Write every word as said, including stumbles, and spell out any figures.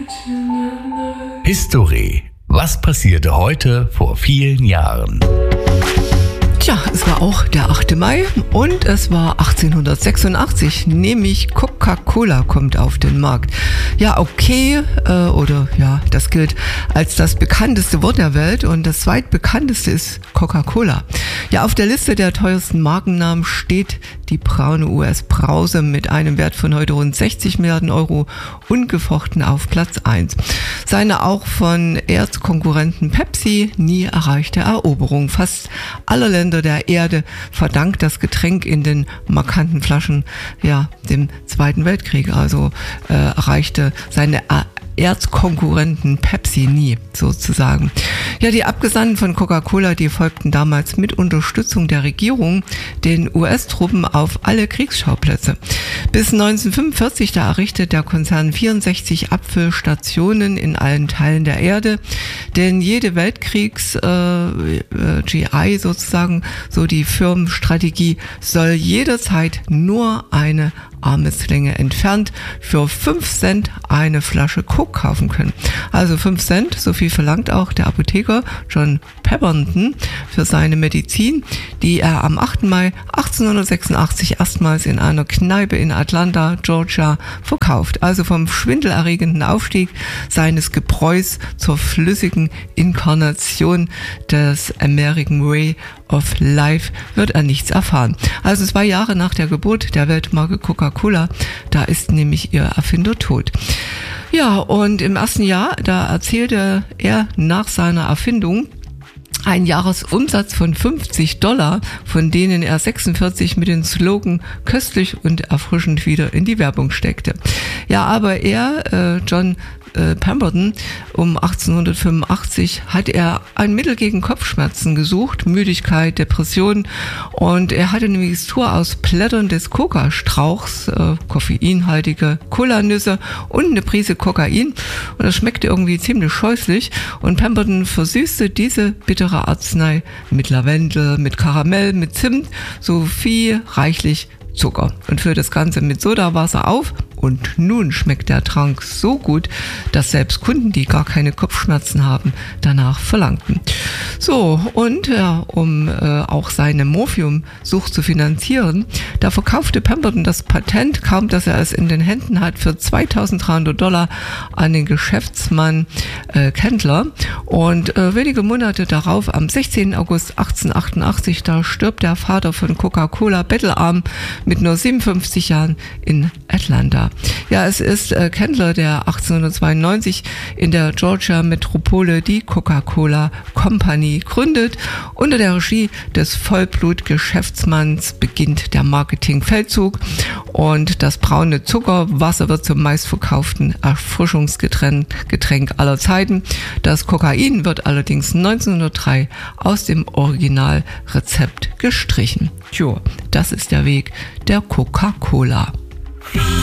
History. Was passierte heute vor vielen Jahren? Tja, es war auch der achte Mai und es war achtzehnhundertsechsundachtzig, nämlich Coca-Cola kommt auf den Markt. Ja, okay, äh, oder ja, das gilt als das bekannteste Wort der Welt und das zweitbekannteste ist Coca-Cola. Ja, auf der Liste der teuersten Markennamen steht die braune U S-Brause mit einem Wert von heute rund sechzig Milliarden Euro ungefochten auf Platz eins. Seine auch von Erzkonkurrenten Pepsi nie erreichte Eroberung. Fast alle Länder der Erde verdankt das Getränk in den markanten Flaschen ja dem Zweiten Weltkrieg. Also äh, erreichte seine Erzkonkurrenten Pepsi nie, sozusagen. Ja, die Abgesandten von Coca-Cola, die folgten damals mit Unterstützung der Regierung den U S-Truppen auf alle Kriegsschauplätze. Bis neunzehnhundertfünfundvierzig, da errichtete der Konzern vierundsechzig Abfüllstationen in allen Teilen der Erde, denn jede Weltkriegs äh, G I sozusagen, so die Firmenstrategie, soll jederzeit nur eine Armeslänge entfernt für fünf Cent eine Flasche Coke kaufen können. Also fünf Cent, so viel verlangt auch der Apotheker John Pemberton für seine Medizin, die er am achten Mai achtzehnhundertsechsundachtzig erstmals in einer Kneipe in Atlanta, Georgia, verkauft. Also vom schwindelerregenden Aufstieg seines Gebräus zur flüssigen Inkarnation des American Way of Life wird er nichts erfahren. Also zwei Jahre nach der Geburt der Weltmarke Coca-Cola, da ist nämlich ihr Erfinder tot. Ja, und im ersten Jahr, da erzählte er nach seiner Erfindung ein Jahresumsatz von fünfzig Dollar, von denen er sechsundvierzig mit dem Slogan köstlich und erfrischend wieder in die Werbung steckte. Ja, aber er, äh, John äh, Pemberton, um achtzehnhundertfünfundachtzig hat er ein Mittel gegen Kopfschmerzen gesucht, Müdigkeit, Depression, und er hatte eine Mixtur aus Blättern des Coca-Strauchs, äh, koffeinhaltige Cola-Nüsse und eine Prise Kokain, und das schmeckte irgendwie ziemlich scheußlich, und Pemberton versüßte diese bittere Arznei mit Lavendel, mit Karamell, mit Zimt sowie reichlich Zucker und füllt das Ganze mit Sodawasser auf, und nun schmeckt der Trank so gut, dass selbst Kunden, die gar keine Kopfschmerzen haben, danach verlangten. So, und ja, um äh, auch seine Morphiumsucht zu finanzieren, da verkaufte Pemberton das Patent, kaum dass er es in den Händen hat, für zweitausenddreihundert Dollar an den Geschäftsmann äh, Candler, und äh, wenige Monate darauf, am sechzehnten August achtzehnhundertachtundachtzig, da stirbt der Vater von Coca-Cola bettelarm mit nur siebenundfünfzig Jahren in Atlanta. Ja, es ist äh, Candler, der achtzehnhundertzweiundneunzig in der Georgia-Metropole die Coca-Cola Company gründet. Unter der Regie des Vollblut-Geschäftsmanns beginnt der Marketingfeldzug, und das braune Zuckerwasser wird zum meistverkauften Erfrischungsgetränk Getränk aller Zeiten. Das Kokain wird allerdings neunzehnhundertdrei aus dem Originalrezept gestrichen. Tjo, das ist der Weg der Coca-Cola.